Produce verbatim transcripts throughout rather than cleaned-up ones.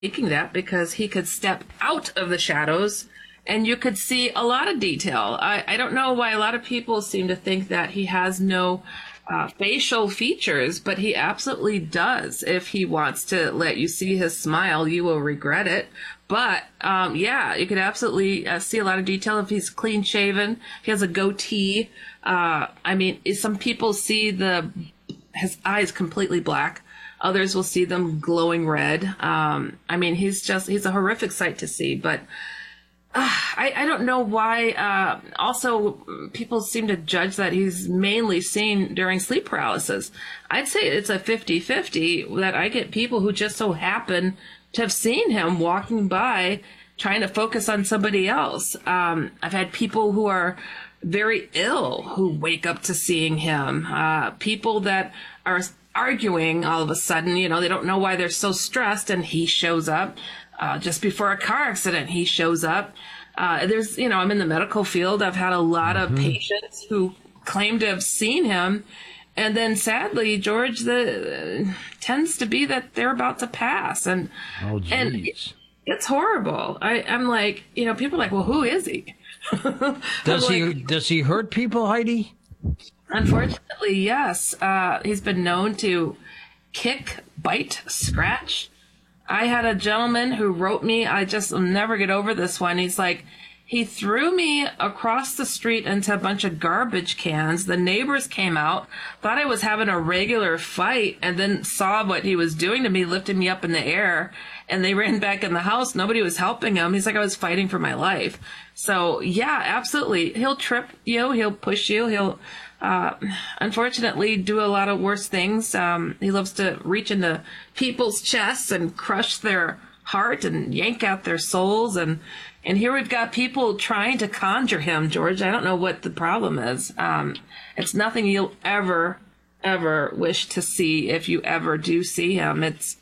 making that because he could step out of the shadows and you could see a lot of detail. I, I don't know why a lot of people seem to think that he has no uh, facial features, but he absolutely does. If he wants to let you see his smile, you will regret it. But, um, yeah, you could absolutely uh, see a lot of detail if he's clean shaven. He has a goatee. Uh, I mean, some people see the his eyes completely black. Others will see them glowing red. Um, I mean, he's just, he's a horrific sight to see. But uh, I, I don't know why. Uh, also, people seem to judge that he's mainly seen during sleep paralysis. I'd say it's a fifty-fifty that I get people who just so happen to have seen him walking by trying to focus on somebody else. Um, I've had people who are very ill who wake up to seeing him. Uh, people that are arguing all of a sudden, you know, they don't know why they're so stressed, and he shows up. Uh, just before a car accident, he shows up. Uh, there's, you know, I'm in the medical field. I've had a lot mm-hmm. of patients who claim to have seen him. And then sadly, George, the uh, tends to be that they're about to pass. And, oh, geez. and it's horrible. I, I'm like, you know, people are like, well, who is he? does like, he does he hurt people, Heidi? Unfortunately, yes. Uh, he's been known to kick, bite, scratch. I had a gentleman who wrote me, I just will never get over this one. He's like, he threw me across the street into a bunch of garbage cans. The neighbors came out, thought I was having a regular fight, and then saw what he was doing to me, lifting me up in the air, and they ran back in the house. Nobody was helping him. He's like, I was fighting for my life. So, yeah, absolutely. He'll trip you. He'll push you. He'll, uh, unfortunately, do a lot of worse things. Um, he loves to reach into people's chests and crush their heart and yank out their souls. And And here we've got people trying to conjure him, George. I don't know what the problem is. Um, it's nothing you'll ever, ever wish to see if you ever do see him. It's,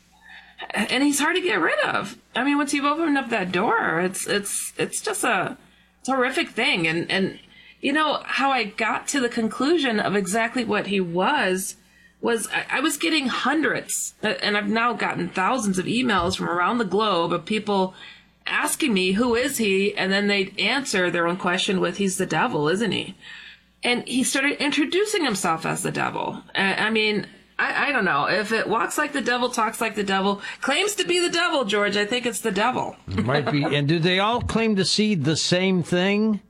and he's hard to get rid of. I mean, once you've opened up that door, it's, it's, it's just a, it's a horrific thing. And, and, you know, how I got to the conclusion of exactly what he was, was I, I was getting hundreds, and I've now gotten thousands of emails from around the globe of people asking me, who is he? And then they'd answer their own question with, he's the devil, isn't he? And he started introducing himself as the devil. I mean, I, I don't know. If it walks like the devil, talks like the devil, claims to be the devil, George, I think it's the devil. It might be. And do they all claim to see the same thing?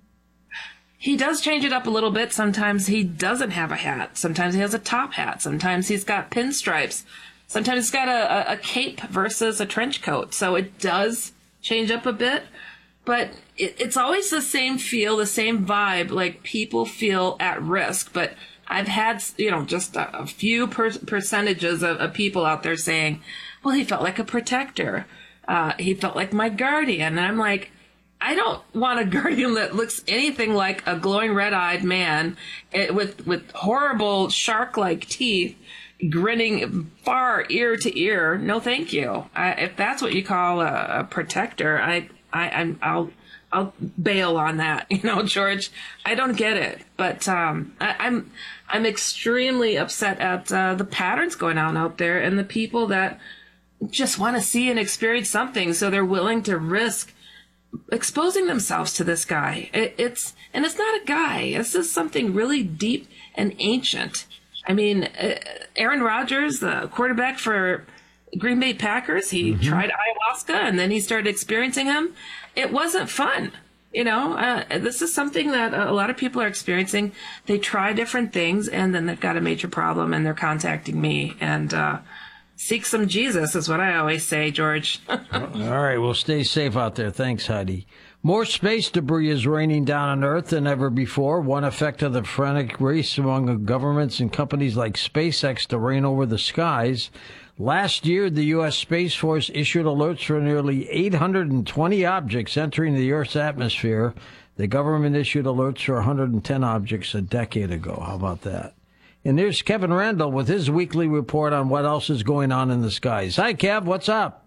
He does change it up a little bit. Sometimes he doesn't have a hat. Sometimes he has a top hat. Sometimes he's got pinstripes. Sometimes he's got a, a, a cape versus a trench coat. So it does change up a bit, but it, it's always the same feel, the same vibe, like people feel at risk. But I've had, you know, just a, a few per- percentages of, of people out there saying, well, he felt like a protector. Uh, he felt like my guardian. And I'm like, I don't want a guardian that looks anything like a glowing red-eyed man with, with horrible shark-like teeth, grinning far ear to ear. No, thank you. I, if that's what you call a, a protector, I, I, I'm, I'll, I'll bail on that. You know, George, I don't get it. But um, I, I'm, I'm extremely upset at uh, the patterns going on out there and the people that just want to see and experience something, so they're willing to risk exposing themselves to this guy. It, it's and it's not a guy. This is something really deep and ancient. I mean, uh, Aaron Rodgers, the quarterback for Green Bay Packers, he mm-hmm. tried ayahuasca and then he started experiencing him. It wasn't fun. You know, uh, this is something that a lot of people are experiencing. They try different things and then they've got a major problem and they're contacting me. And uh, seek some Jesus is what I always say, George. All right. Well, stay safe out there. Thanks, Heidi. More space debris is raining down on Earth than ever before. One effect of the frantic race among governments and companies like SpaceX to reign over the skies. Last year, the U S. Space Force issued alerts for nearly eight hundred twenty objects entering the Earth's atmosphere. The government issued alerts for one hundred ten objects a decade ago. How about that? And there's Kevin Randall with his weekly report on what else is going on in the skies. Hi, Kev. What's up?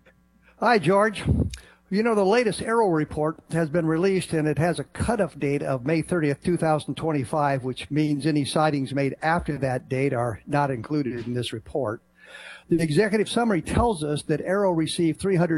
Hi, George. You know, the latest Aero report has been released, and it has a cutoff date of May thirtieth, two thousand twenty-five, which means any sightings made after that date are not included in this report. The executive summary tells us that Arrow received three hundred